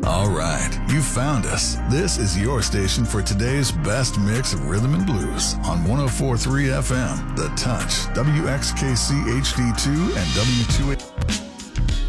All right, you found us. This is your station for today's best mix of rhythm and blues on 104.3 FM, The Touch, WXKC HD2 and W2.